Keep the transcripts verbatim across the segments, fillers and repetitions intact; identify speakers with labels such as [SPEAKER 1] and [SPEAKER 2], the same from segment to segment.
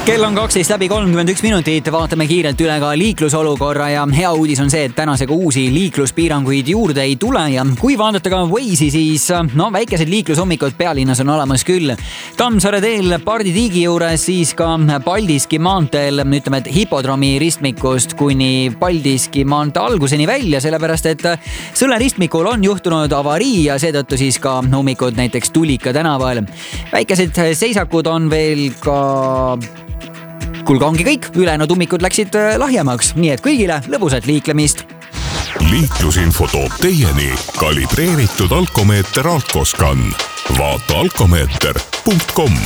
[SPEAKER 1] kell on kaksteist läbi kolmkümmend üks minutit, vaatame kiirelt üle ka liiklusolukorra ja hea uudis on see, et tänasega uusi liikluspiiranguid juurde ei tule ja kui vaadata ka Waze'i, siis no väikesed liiklushommikud pealinnas on olemas küll. Tammsaare teel Pardi tiigi juures, siis ka Paldiski maanteel, ütleme, et hipodromi ristmikust kuni Paldiski maantee alguseni välja, sellepärast et selle ristmikul on juhtunud avarii ja seetõttu siis ka hommikud näiteks Tulika tänaval. Väikesed seisakud on veel ka Kuulga ongi kõik, ülejäänud ummikud läksid lahjemaks, nii et kõigile lõbusat liiklemist.
[SPEAKER 2] Liiklusinfo toob teieni kalibreeritud alkomeeter Alkoscan. Vaata alkomeeter punkt com.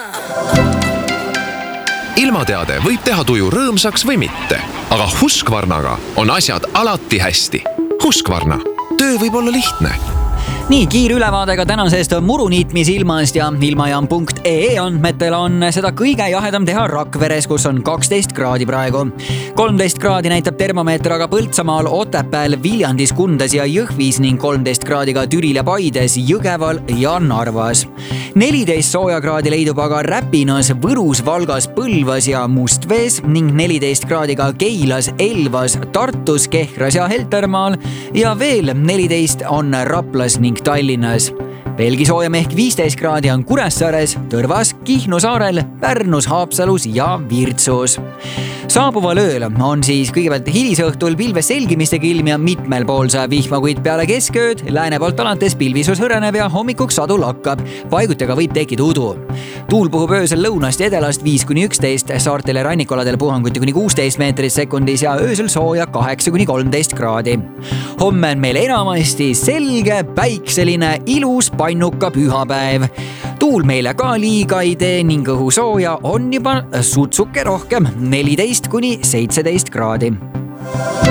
[SPEAKER 3] Ilmateade võib teha tuju rõõmsaks või mitte, aga Husqvarnaga on asjad alati hästi. Husqvarna. Töö võib olla lihtne.
[SPEAKER 1] Nii, kiir ülevaadega tänasest muruniitmisilmast ja ilmajaam punkt ee andmetel on seda kõige jahedam teha Rakveres, kus on kaksteist kraadi praegu. kolmteist kraadi näitab termomeeter aga Põltsamaal, Otepääl, Viljandis, Kundas ja Jõhvis ning kolmteist kraadiga Türil ja Paides, Jõgeval ja Narvas. neliteist sooja kraadi leidub aga Räpinas, Võrus, Valgas, Põlvas ja Mustvees ning neliteist kraadiga Keilas, Elvas, Tartus, Kehras ja Heltermaal ja veel neliteist on Raplas ning Tallinnas. Veelgi soojem ehk viisteist kraadi on Kuressaares, Tõrvas, Kihnu saarel, Pärnus, Haapsalus ja Virtsus. Saabuval ööl on siis kõigepealt hilisõhtul pilves selgimistega ilm ja mitmel pool saab vihma, kuid peale keskööd lääne poolt alates pilvisus hõreneb ja hommikuks sadu lakkab. Paigutega võib tekkida udu. Tuul puhub öösel lõunast ja edelast viis kuni üksteist, saartel ja rannikoladel puhanguti kuni kuusteist meetrit sekundis ja öösel sooja kaheksa kuni kolmteist kraadi. Homme on meil enamasti selge, päikseline, ilus, pannuka pühapäev. Tuul meile ka liiga ei tee ning õhu sooja on juba sutsuke rohkem neliteist kuni seitseteist kraadi.